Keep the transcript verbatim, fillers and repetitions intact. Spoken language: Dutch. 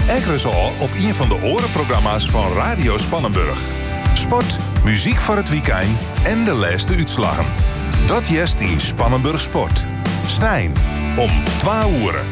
Ekkeres al op een van de orenprogramma's van Radio Spannenburg. Sport, muziek voor het weekend en de laatste uitslagen. Dat jest in Spannenburg Sport. Snijn om twaalf uur.